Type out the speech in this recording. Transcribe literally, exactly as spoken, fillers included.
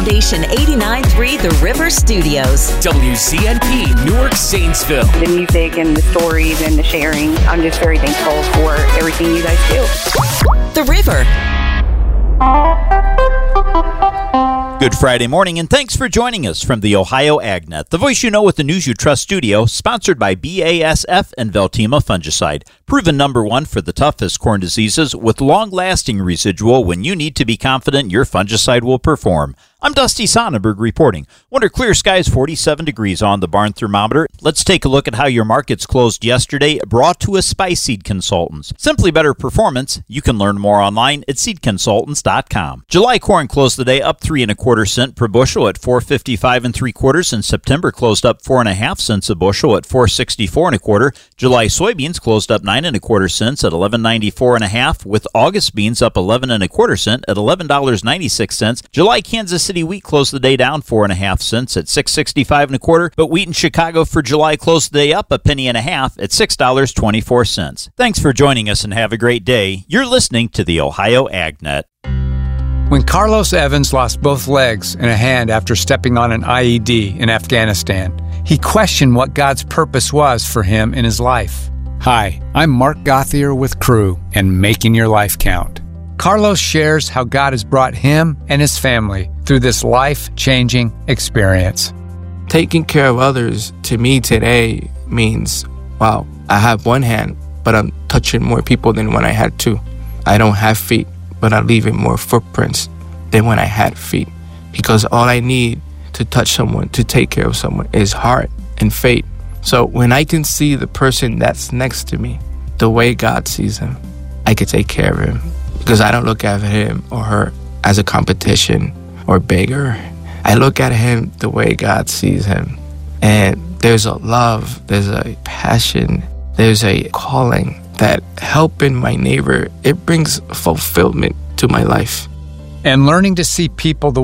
Foundation eighty-nine point three The River Studios. W C N P, Newark, Zanesville. The music and the stories and the sharing. I'm just very thankful for everything you guys do. The River. Good Friday morning, and thanks for joining us from the Ohio AgNet, the voice you know with the news you trust studio, sponsored by B A S F and Veltima Fungicide. Proven number one for the toughest corn diseases with long-lasting residual when you need to be confident your fungicide will perform. I'm Dusty Sonnenberg reporting. Under clear skies, forty-seven degrees on the barn thermometer. Let's take a look at how your markets closed yesterday, brought to us by Seed Consultants. Simply better performance. You can learn more online at seed consultants dot com. July corn closed the day up three and a quarter cent per bushel at four fifty-five and three quarters, and September closed up four and a half cents a bushel at four sixty-four and a quarter. July soybeans closed up nine and a quarter cents at eleven ninety-four and a half, with August beans up eleven and a quarter cent at eleven ninety-six cents. July Kansas City wheat closed the day down four and a half cents at six sixty-five and a quarter, but wheat in Chicago for July closed the day up a penny and a half at six dollars and twenty-four cents. Thanks for joining us and have a great day. You're listening to the Ohio AgNet. When Carlos Evans lost both legs and a hand after stepping on an I E D in Afghanistan, he questioned what God's purpose was for him in his life. Hi, I'm Mark Gothier with Crew and Making Your Life Count. Carlos shares how God has brought him and his family through this life-changing experience. Taking care of others to me today means, wow, I have one hand, but I'm touching more people than when I had two. I don't have feet, but I'm leaving more footprints than when I had feet. Because all I need to touch someone, to take care of someone, is heart and faith. So when I can see the person that's next to me the way God sees him, I can take care of him. Because I don't look at him or her as a competition or beggar. I look at him the way God sees him. And there's a love, there's a passion, there's a calling that helping my neighbor, it brings fulfillment to my life. And learning to see people the